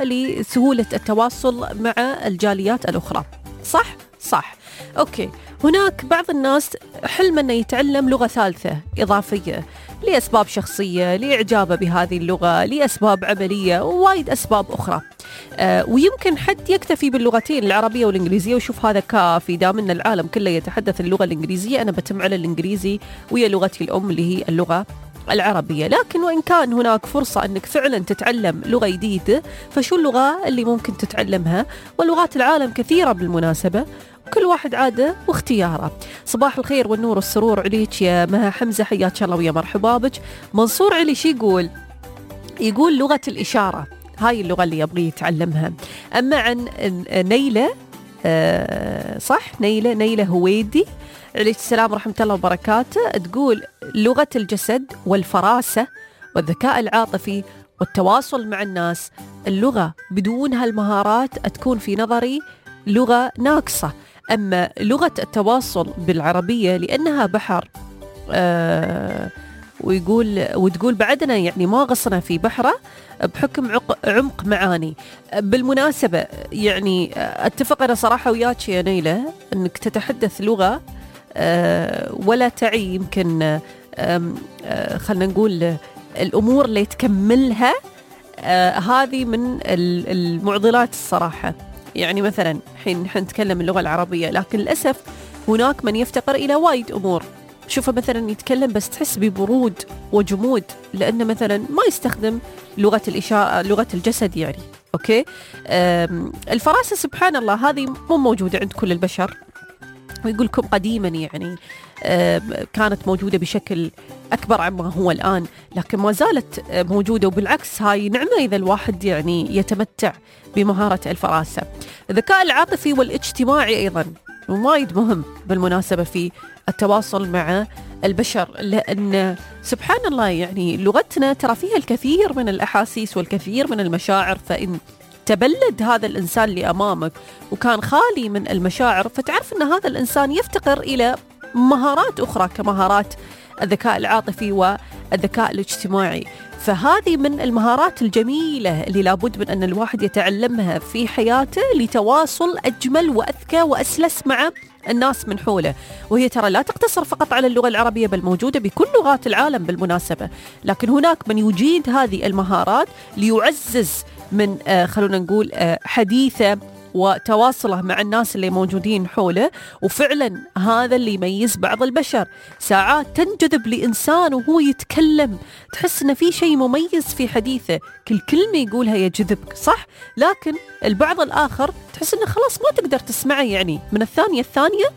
لسهولة التواصل مع الجاليات الأخرى. صح. أوكي، هناك بعض الناس حلم أنه يتعلم لغة ثالثة إضافية لأسباب شخصية، لإعجابه بهذه اللغة، لأسباب عملية ووايد أسباب أخرى. ويمكن حد يكتفي باللغتين العربية والإنجليزية ويشوف هذا كافي، دام أن العالم كله يتحدث اللغة الإنجليزية أنا بتم على الإنجليزي وهي لغتي الأم اللي هي اللغة العربية. لكن وإن كان هناك فرصة أنك فعلا تتعلم لغة جديدة، فشو اللغة اللي ممكن تتعلمها؟ ولغات العالم كثيرة بالمناسبة، كل واحد عادة واختياره. صباح الخير والنور والسرور عليك يا مها حمزة، حياك الله ويا مرحبا بك. منصور علي شي يقول لغة الإشارة، هاي اللغة اللي يبغي يتعلمها. أما عن نيلة، صح، نيلة هويدي عليك السلام ورحمة الله وبركاته، تقول لغة الجسد والفراسة والذكاء العاطفي والتواصل مع الناس. اللغة بدون هالمهارات تكون في نظري لغة ناقصة. أما لغة التواصل بالعربية لأنها بحر، وتقول بعدنا يعني ما غصنا في بحره بحكم عمق معاني. بالمناسبة يعني أتفق أنا صراحة وياك يا نيلة أنك تتحدث لغة ولا تعي يمكن خلنا نقول الأمور اللي تكملها، هذه من المعضلات الصراحة. يعني مثلا حين نحن نتكلم اللغة العربية، لكن للأسف هناك من يفتقر إلى وايد أمور. شوفه مثلا يتكلم بس تحس ببرود وجمود، لأنه مثلا ما يستخدم لغة الإشارة، لغة الجسد يعني. أوكي، الفراسة سبحان الله هذه مو موجودة عند كل البشر، ويقولكم قديما يعني كانت موجودة بشكل أكبر عما هو الآن، لكن ما زالت موجودة، وبالعكس هاي نعمة إذا الواحد يعني يتمتع بمهارة الفراسة. الذكاء العاطفي والاجتماعي أيضا وايد مهم بالمناسبة في التواصل مع البشر، لأن سبحان الله يعني لغتنا ترى فيها الكثير من الأحاسيس والكثير من المشاعر، فإن تبلد هذا الإنسان اللي أمامك وكان خالي من المشاعر، فتعرف أن هذا الإنسان يفتقر إلى مهارات أخرى كمهارات الذكاء العاطفي والذكاء الاجتماعي. فهذه من المهارات الجميلة اللي لابد من أن الواحد يتعلمها في حياته لتواصل أجمل وأذكى وأسلس مع الناس من حوله. وهي ترى لا تقتصر فقط على اللغة العربية، بل موجودة بكل لغات العالم بالمناسبة. لكن هناك من يجيد هذه المهارات ليعزز من خلونا نقول حديثه وتواصله مع الناس اللي موجودين حوله. وفعلا هذا اللي يميز بعض البشر، ساعات تنجذب لإنسان وهو يتكلم تحس إنه في شيء مميز في حديثه، كل كلمة يقولها يجذبك، صح؟ لكن البعض الآخر تحس إنه خلاص ما تقدر تسمعه، يعني من الثانية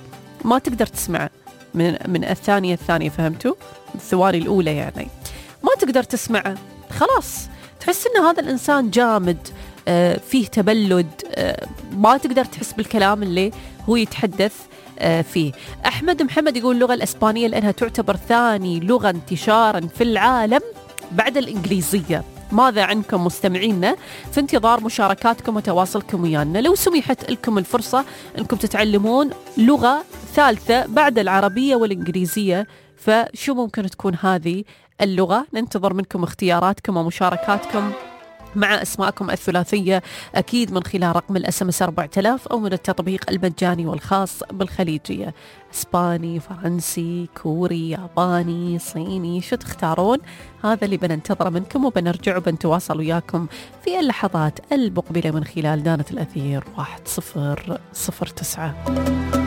ما تقدر تسمعه، من الثانية فهمتوا؟ الثواني الأولى يعني ما تقدر تسمعه، خلاص تحس إن هذا الإنسان جامد، فيه تبلد، ما تقدر تحس بالكلام اللي هو يتحدث فيه. أحمد محمد يقول اللغة الإسبانية لأنها تعتبر ثاني لغة انتشارا في العالم بعد الإنجليزية. ماذا عنكم مستمعينا؟ في انتظار مشاركاتكم وتواصلكم ويانا. لو سمحت لكم الفرصة أنكم تتعلمون لغة ثالثة بعد العربية والإنجليزية، فشو ممكن تكون هذه اللغة؟ ننتظر منكم اختياراتكم ومشاركاتكم مع أسماءكم الثلاثية، أكيد من خلال رقم الSMS 4000 أو من التطبيق المجاني والخاص بالخليجية. إسباني، فرنسي، كوري، ياباني، صيني، شو تختارون؟ هذا اللي بننتظر منكم، وبنرجع وبنتواصل وياكم في اللحظات المقبلة من خلال دانة الأثير 1009.